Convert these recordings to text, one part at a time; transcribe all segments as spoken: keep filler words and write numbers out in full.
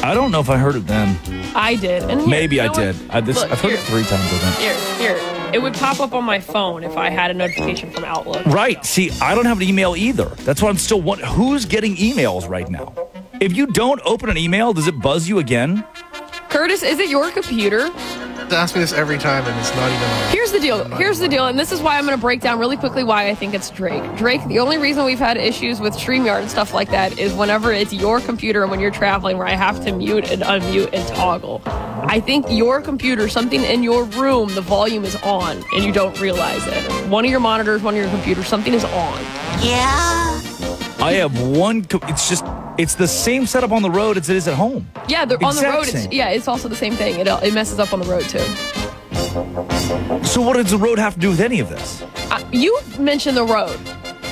I don't know if I heard it then. I did. And here, Maybe you I know did. I, this, Look, I've heard here. it three times, I think. Here, here. It would pop up on my phone if I had a notification from Outlook. Right. See, I don't have an email either. That's what I'm still wondering. Who's getting emails right now? If you don't open an email, does it buzz you again? Curtis, is it your computer? They ask me this every time, and it's not even on. Here's the deal. Here's the deal, and this is why I'm going to break down really quickly why I think it's Drake. Drake, the only reason we've had issues with StreamYard and stuff like that is whenever it's your computer and when you're traveling where I have to mute and unmute and toggle. I think your computer, something in your room, the volume is on, and you don't realize it. One of your monitors, one of your computers, something is on. Yeah. I have one. Co- it's just, it's the same setup on the road as it is at home. Yeah, the, on the Exact road, it's, same. yeah, it's also the same thing. It, it messes up on the road, too. So what does the road have to do with any of this? Uh, you mentioned the road.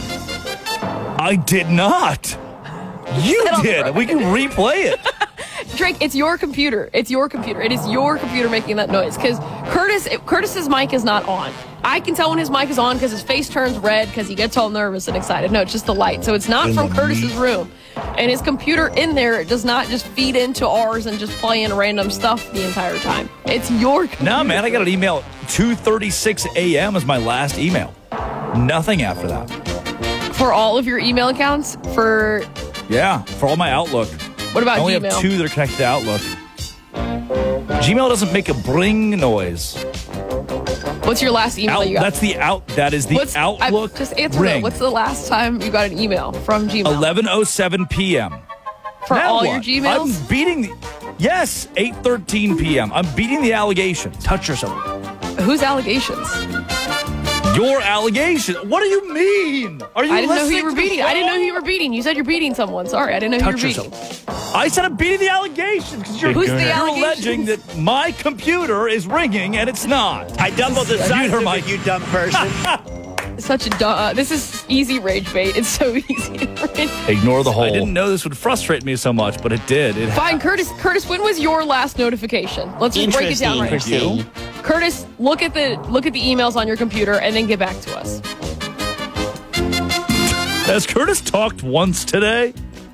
I did not. You Sit on the did. road. We can replay it. Drake, it's your computer. It's your computer. It is your computer making that noise. Because Curtis, Curtis's mic is not on. I can tell when his mic is on because his face turns red because he gets all nervous and excited. No, it's just the light. So it's not from Curtis's room. And his computer in there does not just feed into ours and just play in random stuff the entire time. It's your computer. No, man, I got an email at two thirty-six a.m. is my last email. Nothing after that. For all of your email accounts? For Yeah, for all my Outlook. what about I only Gmail? have two that are connected to Outlook. Gmail doesn't make a bring noise. What's your last email Out, you got? that's the out. That is the What's, Outlook I, just answer ring. that. What's the last time you got an email from Gmail? eleven oh seven p.m. For Now all what? your Gmails? I'm beating the... Yes, eight thirteen p.m. I'm beating the allegations. Touch yourself. Whose allegations? Your allegations. What do you mean? Are you I didn't know who listening you were to the beating. I didn't know show? who you were beating. You said you're beating someone. Sorry, I didn't know who Touch you were beating. yourself. I said I'm beating the allegations because you're, Who's the you're allegations? alleging that my computer is ringing and it's not. I double the Mute size her of mic. it, you dumb person. Such a dumb. Uh, this is easy rage bait. It's so easy. Ignore the hole. I didn't know this would frustrate me so much, but it did. It Fine, Curtis. Curtis, when was your last notification? Let's just break it down right now. Interesting. Curtis, look at the look at the emails on your computer and then get back to us. Has Curtis talked once today?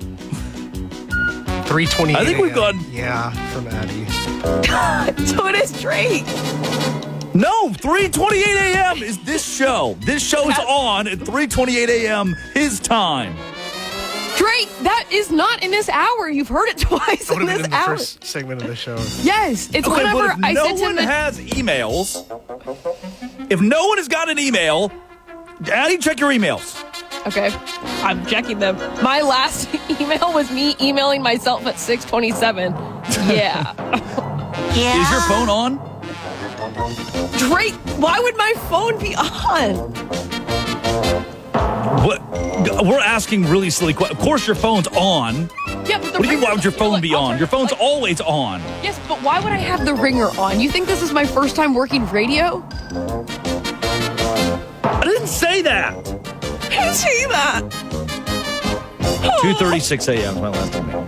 three twenty-eight. I think we've a m. gone- Yeah, from Addie. So it is Drake. No, three twenty-eight a.m. is this show. This show is on at three twenty-eight a.m. his time. Drake, that is not in this hour. You've heard it twice That would in have this been in the hour. first segment of the show. Yes, it's Okay, whenever but if I no said to one him that- has emails, if no one has got an email, Addie, check your emails. Okay, I'm checking them. My last email was me emailing myself at six twenty-seven. Yeah. Yeah. Is your phone on? Drake, why would my phone be on? What? We're asking really silly questions. Of course your phone's on. Yeah, but the What do you mean, why ringer- would your phone be I'll on? turn- Your phone's like- always on. Yes, but why would I have the ringer on? You think this is my first time working radio? I didn't say that. I didn't say that. two thirty-six a.m. is my last email.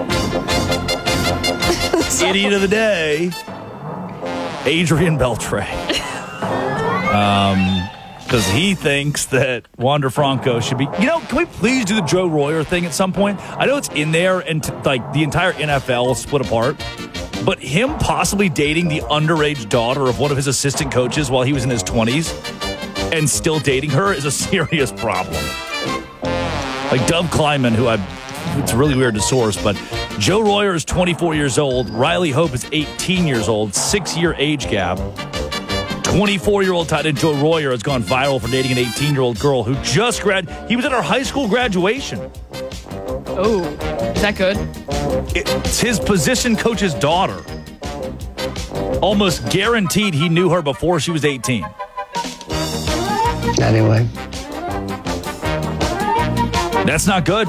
Idiot of the day, Adrian Beltre. Um, because he thinks that Wander Franco should be. You know, can we please do the Joe Royer thing at some point? I know it's in there, and t- like the entire N F L split apart. But him possibly dating the underage daughter of one of his assistant coaches while he was in his twenties and still dating her is a serious problem. Like Dove Kleiman, who I, it's really weird to source, but Joe Royer is twenty-four years old. Riley Hope is eighteen years old, six-year age gap. twenty-four-year-old tight end Joe Royer has gone viral for dating an eighteen-year-old girl who just grad. He was at her high school graduation. Oh, is that good? It's his position coach's daughter. Almost guaranteed he knew her before she was eighteen. Anyway. That's not good.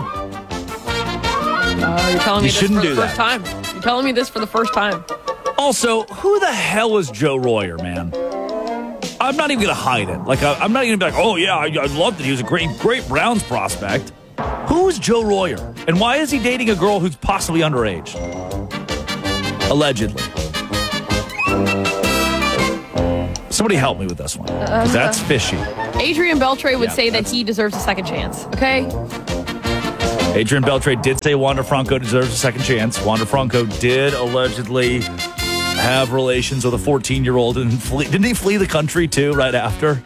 Uh, you're telling me You this shouldn't for the do first that. time. You're telling me this for the first time. Also, who the hell is Joe Royer, man? I'm not even going to hide it. Like, I, I'm not even going to be like, oh, yeah, I, I loved it. He was a great, great Browns prospect. Who's Joe Royer? And why is he dating a girl who's possibly underage? Allegedly. Somebody help me with this one. 'Cause that's fishy. Adrian Beltre would Yeah, say that that's- he deserves a second chance. Okay? Adrian Beltre did say Wander Franco deserves a second chance. Wander Franco did allegedly have relations with a fourteen-year-old and flee. Didn't he flee the country too right after?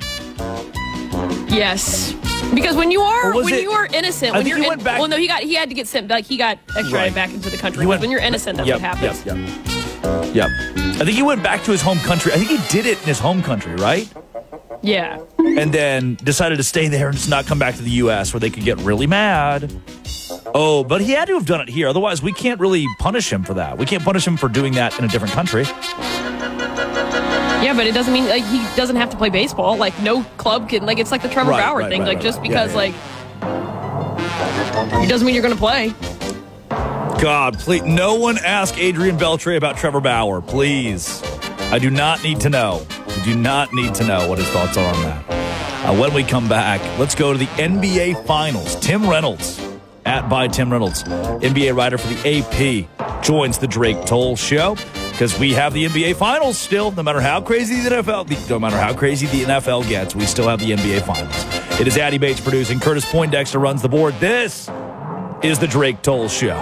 Yes. Because when you are when it, you are innocent, I when think you're he in, went back. well, no, he got he had to get sent like he got extradited Right. back into the country. He went- when you're innocent, that's Yep, what happens. Yep, yep. Yep. I think he went back to his home country. I think he did it in his home country, right? Yeah. And then decided to stay there and just not come back to the U S where they could get really mad. Oh, but he had to have done it here. Otherwise, we can't really punish him for that. We can't punish him for doing that in a different country. Yeah, but it doesn't mean like he doesn't have to play baseball. Like no club can like it's like the Trevor Right, Bauer right, thing. right, like right, just right. because Yeah, yeah. like it doesn't mean you're going to play. God, please, no one ask Adrian Beltre about Trevor Bauer, please. I do not need to know. I do not need to know what his thoughts are on that. Uh, when we come back, let's go to the N B A Finals. Tim Reynolds, at by Tim Reynolds, N B A writer for the A P, joins the Drake Toll Show because we have the N B A Finals still. No matter how crazy the N F L, no matter how crazy the N F L gets, we still have the N B A Finals. It is Addy Bates producing. Curtis Poindexter runs the board. This is the Drake Toll Show.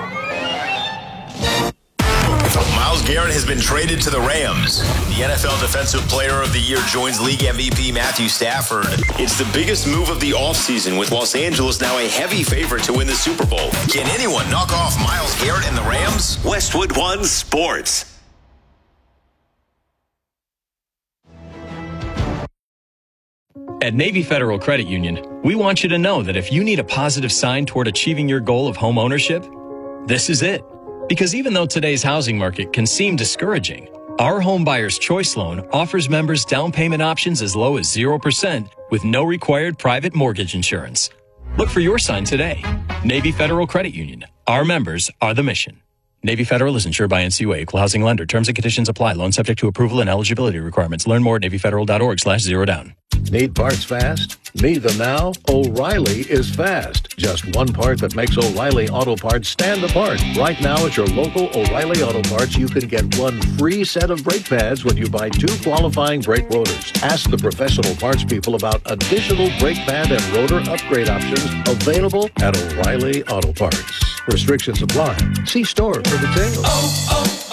Myles Garrett has been traded to the Rams. The N F L Defensive Player of the Year joins League M V P Matthew Stafford. It's the biggest move of the offseason, with Los Angeles now a heavy favorite to win the Super Bowl. Can anyone knock off Myles Garrett and the Rams? Westwood One Sports. At Navy Federal Credit Union, we want you to know that if you need a positive sign toward achieving your goal of home ownership, this is it. Because even though today's housing market can seem discouraging, our Home Buyer's Choice Loan offers members down payment options as low as zero percent with no required private mortgage insurance. Look for your sign today. Navy Federal Credit Union. Our members are the mission. Navy Federal is insured by N C U A, Equal Housing Lender. Terms and conditions apply. Loan subject to approval and eligibility requirements. Learn more at NavyFederal.org slash zero down. Need parts fast? Need them now? O'Reilly is fast. Just one part that makes O'Reilly Auto Parts stand apart. Right now at your local O'Reilly Auto Parts, you can get one free set of brake pads when you buy two qualifying brake rotors. Ask the professional parts people about additional brake pad and rotor upgrade options available at O'Reilly Auto Parts. Restrictions apply. See store for details. Oh,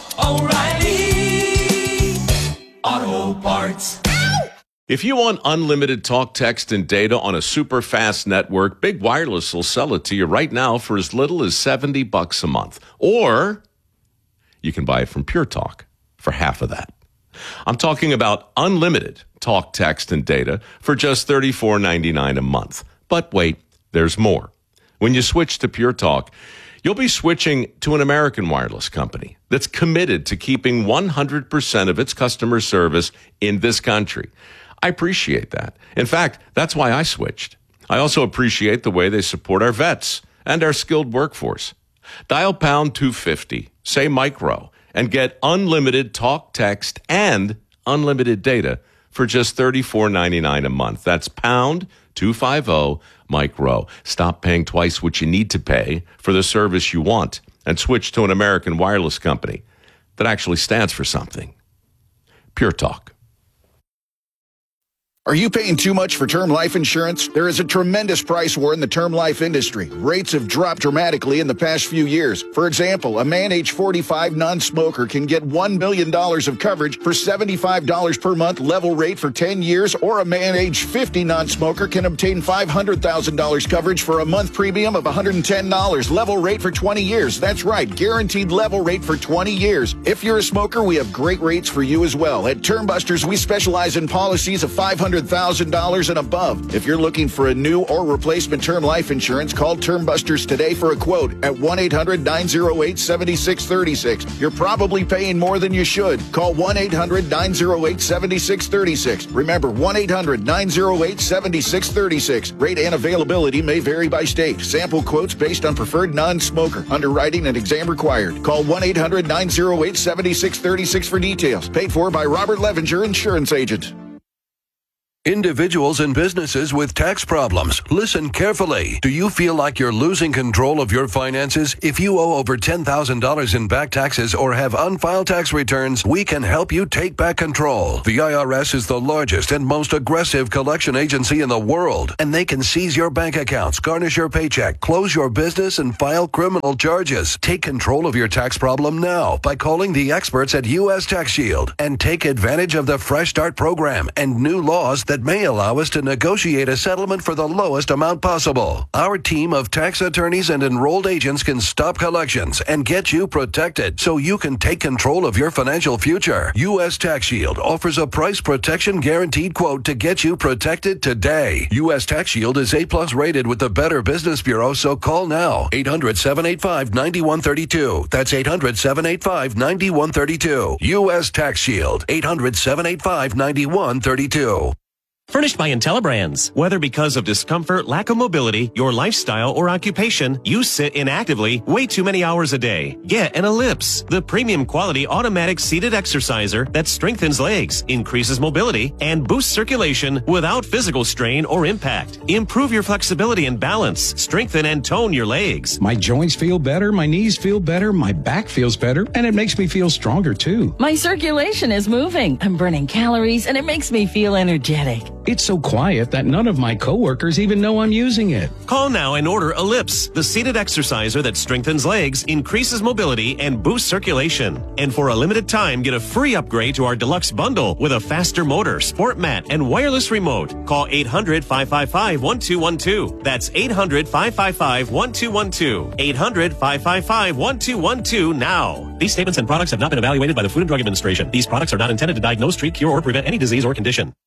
oh, oh, O'Reilly Auto Parts. If you want unlimited talk, text, and data on a super fast network, Big Wireless will sell it to you right now for as little as seventy bucks a month. Or you can buy it from Pure Talk for half of that. I'm talking about unlimited talk, text, and data for just thirty-four ninety-nine a month. But wait, there's more. When you switch to Pure Talk, you'll be switching to an American wireless company that's committed to keeping one hundred percent of its customer service in this country. I appreciate that. In fact, that's why I switched. I also appreciate the way they support our vets and our skilled workforce. Dial pound two fifty, say micro, and get unlimited talk, text, and unlimited data for just thirty-four ninety-nine a month. That's pound two fifty, micro. Stop paying twice what you need to pay for the service you want and switch to an American wireless company that actually stands for something. Pure Talk. Are you paying too much for term life insurance? There is a tremendous price war in the term life industry. Rates have dropped dramatically in the past few years. For example, a man age forty-five non-smoker can get one million dollars of coverage for seventy-five dollars per month level rate for ten years, or a man age fifty non-smoker can obtain five hundred thousand dollars coverage for a month premium of one hundred ten dollars level rate for twenty years. That's right, guaranteed level rate for twenty years. If you're a smoker, we have great rates for you as well. At Term Busters, we specialize in policies of five hundred thousand dollars and above. If you're looking for a new or replacement term life insurance, call Term Busters today for a quote at one eight hundred nine oh eight seven six three six. You're probably paying more than you should. Call one eight hundred nine oh eight seven six three six. Remember, one eight hundred nine oh eight seven six three six. Rate and availability may vary by state. Sample quotes based on preferred non-smoker. Underwriting and exam required. Call one eight hundred nine oh eight seven six three six. seventy-six thirty-six for details. Paid for by Robert Levinger, insurance agent. Individuals and businesses with tax problems, listen carefully. Do you feel like you're losing control of your finances? If you owe over ten thousand dollars in back taxes or have unfiled tax returns, we can help you take back control. The I R S is the largest and most aggressive collection agency in the world, and they can seize your bank accounts, garnish your paycheck, close your business, and file criminal charges. Take control of your tax problem now by calling the experts at U S Tax Shield and take advantage of the Fresh Start program and new laws that may allow us to negotiate a settlement for the lowest amount possible. Our team of tax attorneys and enrolled agents can stop collections and get you protected so you can take control of your financial future. U S Tax Shield offers a price protection guaranteed quote to get you protected today. U S Tax Shield is A plus rated with the Better Business Bureau, so call now. eight hundred, seven eight five, nine one three two. That's eight hundred, seven eight five, nine one three two. U S Tax Shield. eight hundred, seven eight five, nine one three two. Furnished by IntelliBrands. Whether because of discomfort, lack of mobility, your lifestyle, or occupation, you sit inactively way too many hours a day. Get an Ellipse, the premium quality automatic seated exerciser that strengthens legs, increases mobility, and boosts circulation without physical strain or impact. Improve your flexibility and balance. Strengthen and tone your legs. My joints feel better, my knees feel better, my back feels better, and it makes me feel stronger too. My circulation is moving. I'm burning calories, and it makes me feel energetic. It's so quiet that none of my coworkers even know I'm using it. Call now and order Ellipse, the seated exerciser that strengthens legs, increases mobility, and boosts circulation. And for a limited time, get a free upgrade to our deluxe bundle with a faster motor, sport mat, and wireless remote. Call eight hundred, five five five, one two one two. That's eight hundred, five five five, one two one two. eight hundred, five five five, one two one two now. These statements and products have not been evaluated by the Food and Drug Administration. These products are not intended to diagnose, treat, cure, or prevent any disease or condition.